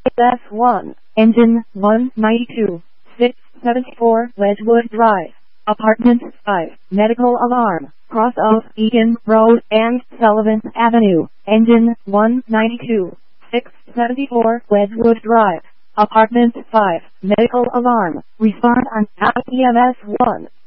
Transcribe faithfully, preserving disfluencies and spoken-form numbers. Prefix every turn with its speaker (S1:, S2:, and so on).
S1: S one, engine one ninety-two, six seventy-four Wedgwood Drive, apartment five, medical alarm, cross of Egan Road and Sullivan Avenue, engine one ninety-two, six seventy-four Wedgwood Drive, apartment five, medical alarm, respond on E M S one.